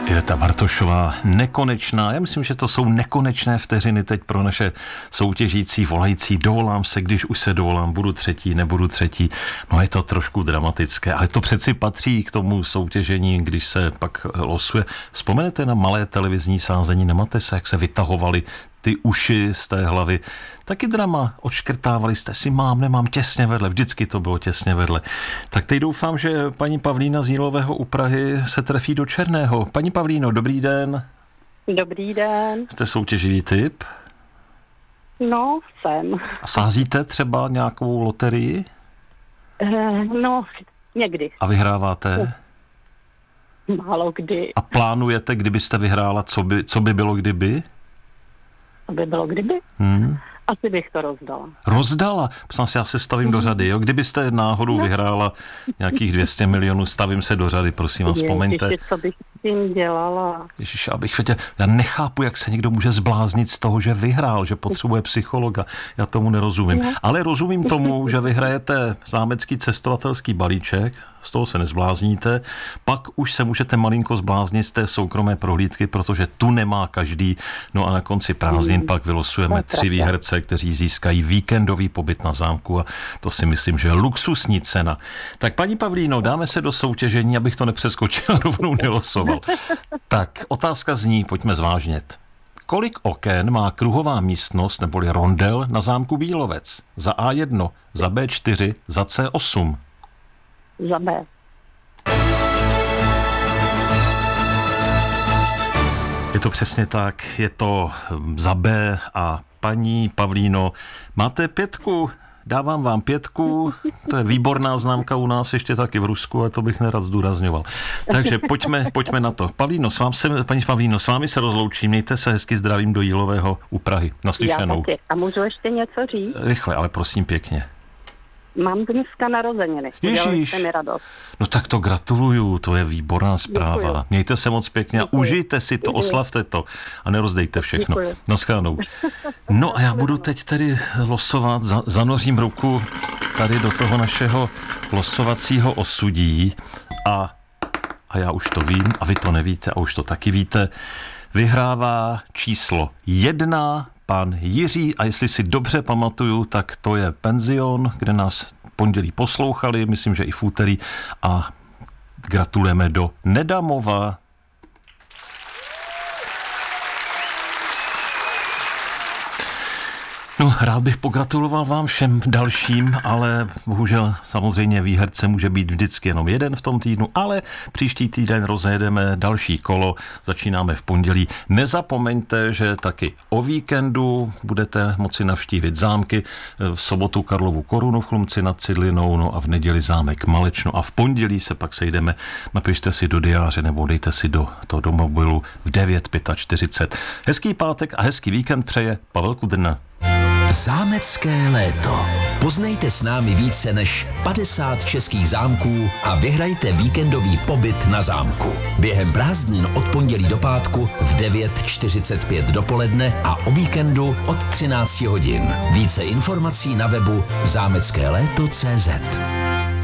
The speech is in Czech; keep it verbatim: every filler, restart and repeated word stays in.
Iveta Bartošová, Nekonečná. Já myslím, že to jsou nekonečné vteřiny teď pro naše soutěžící, volající. Dovolám se, když už se dovolám, budu třetí, nebudu třetí. No je to trošku dramatické, ale to přeci patří k tomu soutěžení, když se pak losuje. Vzpomenete na malé televizní sázení, nemáte se, jak se vytahovaly ty uši z té hlavy. Taky drama, odškrtávali jste si, mám, nemám, těsně vedle, vždycky to bylo těsně vedle. Tak teď doufám, že paní Pavlína z Jílového u Prahy se trefí do černého. Paní Pavlíno, dobrý den. Dobrý den. Jste soutěživý typ? No, jsem. A sázíte třeba nějakou loterii? Uh, no, někdy. A vyhráváte? Málo kdy. A plánujete, kdybyste vyhrála, co by, co by bylo kdyby? To by bylo kdyby? Hmm. Asi bych to rozdala. Rozdala? Prosím si, já se stavím do řady, jo? Kdybyste náhodou no. vyhrála nějakých dvě stě milionů, stavím se do řady, prosím vás, vzpomeňte. Ježiši, co bych s tím dělala? Ježiši, abych věděl, já nechápu, jak se někdo může zbláznit z toho, že vyhrál, že potřebuje psychologa. Já tomu nerozumím. No. Ale rozumím tomu, že vyhrajete zámecký cestovatelský balíček, z toho se nezblázníte, pak už se můžete malinko zbláznit z té soukromé prohlídky, protože tu nemá každý. No a na konci prázdnin hmm. pak vylosujeme tři výherce, kteří získají víkendový pobyt na zámku a to si myslím, že je luxusní cena. Tak paní Pavlíno, dáme se do soutěžení, abych to nepřeskočil, rovnou nelosoval. Tak, otázka zní, pojďme zvážnět. Kolik oken má kruhová místnost neboli rondel na zámku Bílovec? Za á jedna, za bé čtyři, za cé osm? Za B. Je to přesně tak, je to za B a paní Pavlíno, máte pětku, dávám vám pětku, to je výborná známka u nás, ještě taky v Rusku, ale to bych nerad zdůrazňoval. Takže pojďme, pojďme na to. Pavlíno, s vám se, paní Pavlíno, s vámi se rozloučím, mějte se hezky, zdravím do Jílového u Prahy. Naslyšenou. Já taky. A můžu ještě něco říct? Rychle, ale prosím pěkně. Mám dneska narozeniny. Udělali jste mi radost. No tak to gratuluju, to je výborná zpráva. Děkuju. Mějte se moc pěkně a užijte si to, Děkuju. Oslavte to a nerozdejte všechno. Děkuju. Naschledanou. No a já budu teď tedy losovat, za, zanořím ruku tady do toho našeho losovacího osudí a, a já už to vím a vy to nevíte a už to taky víte. Vyhrává číslo jedna pan Jiří a jestli si dobře pamatuju, tak to je penzion, kde nás pondělí poslouchali, myslím, že i v úterý a gratulujeme do Nedamova. No, rád bych pogratuloval vám všem dalším, ale bohužel samozřejmě výherce může být vždycky jenom jeden v tom týdnu, ale příští týden rozjedeme další kolo, začínáme v pondělí. Nezapomeňte, že taky o víkendu budete moci navštívit zámky, v sobotu Karlovu Korunu v Chlumci nad Cidlinou, no a v neděli zámek Malečno a v pondělí se pak sejdeme, napište si do diáře nebo dejte si do toho do mobilu v devět čtyřicet pět. Hezký pátek a hezký víkend přeje Pavel Kudrna. Zámecké léto. Poznejte s námi více než padesát českých zámků a vyhrajte víkendový pobyt na zámku. Během prázdnin od pondělí do pátku v devět čtyřicet pět dopoledne a o víkendu od třináct hodin. Více informací na webu zámecké léto tečka cé zet.